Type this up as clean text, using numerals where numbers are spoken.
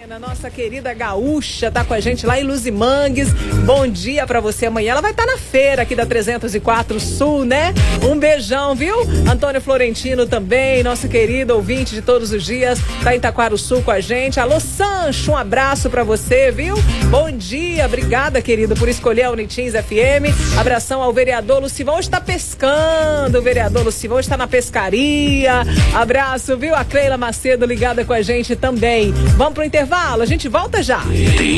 Nossa querida gaúcha tá com a gente lá em Luzimangues. Bom dia pra você. Amanhã ela vai estar na feira aqui da 304 Sul, né? Um beijão, viu? Antônio Florentino também, nosso querido ouvinte de todos os dias, tá em Taquaro Sul com a gente. Alô, Sancho, um abraço pra você, viu? Bom dia, obrigada, querido, por escolher a Unitins FM. Abração ao vereador Lucivão, hoje tá pescando. O vereador Lucivão está na pescaria. Abraço, viu? A Cleila Macedo ligada com a gente também. Vamos pro intervalo, a gente volta já.